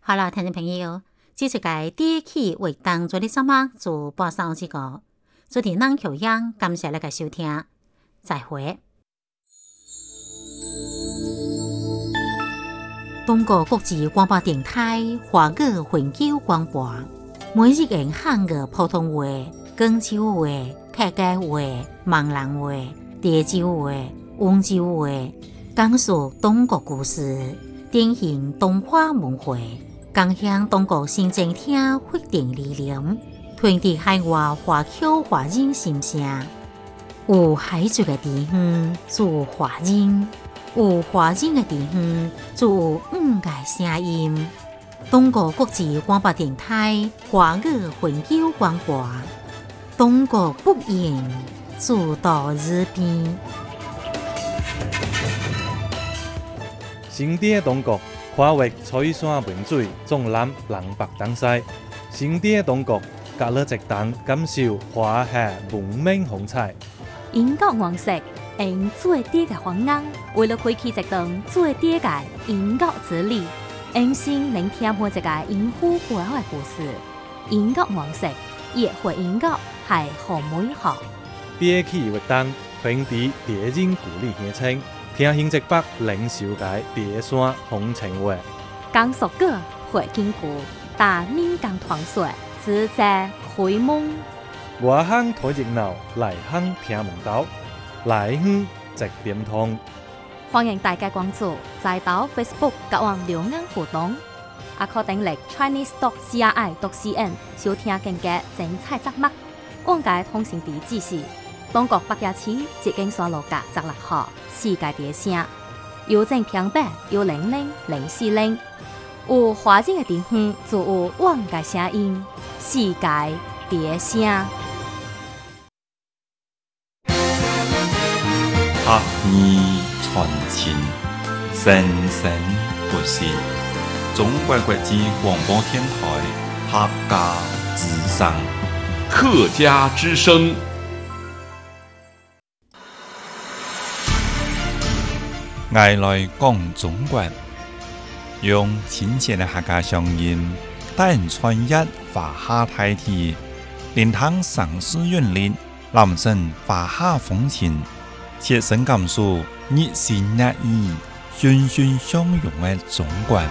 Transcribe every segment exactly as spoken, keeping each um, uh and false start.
好了，听众朋友，这是个第一期为当做的什么做播送这个，做的南口样，感谢你的收听，再会。中国国际广播电台华语环球广播，每日用汉语普通话、广州话、客家话、闽南话、潮州话、温州话，讲述中国故事，典型东华文化，共享中国新政厅发展理念，传递海外华侨华人心声。有海族的地方，就有华人。有华人的地方，就有五个声音。中国国际广播电台华语环球广播，中国不言，主到日边。 新的中国跨越彩山文水，纵览南北东西。新的中国隔了一档，感受华夏文明风采。 英国王室。用最低嘅方案，为了开启一段最低嘅英国之旅，用心聆听每一个英虎背后嘅故事。英国王室也会英国系好美好。 第一期活动传递地人故里乡亲，听新直北领受界地山风情话。 讲述个会经过大闽港传说，自在开蒙。 外乡睇热闹，内乡听门道。来乡直点通， 欢迎大家关注在岛 Facebook 甲网留言互动，也可订阅 Chinese dot C R I dot C N 收听更加精彩节目。网界通讯地址是中国北京市捷径山路甲十六号世界第声，邮政平板幺零零零四零。有华人的地方就有网界声音，世界第声。 学艺传情，生生不息。中国国际广播电台客家之声， 客家之声。 爱来讲中国，用亲切的客家乡音，带人穿越华夏大地，聆听城市韵律，揽胜华夏风情。切身感受热情热意、欣欣相融的中国。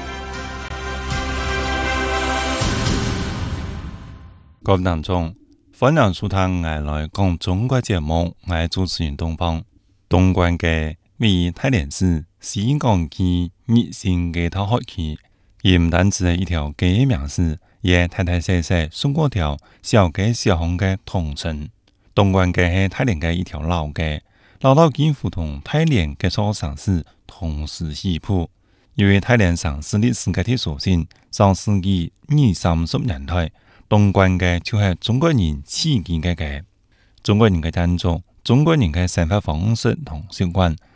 各位聽眾，歡迎收聽我來講中國節目，我係主持人東方。東莞嘅為大連市市港區熱情嘅頭學區，而唔單止係一條街名市，也大大細細數過條小街小巷嘅同城。東莞嘅係大連嘅一條老街。老到幾乎同大連嘅所城市同時起步，因為大連城市歷史嘅特殊性，上世紀二三十年代，東莞嘅就係中國人起建嘅嘅。中國人嘅建築、中國人嘅生活方式同習慣，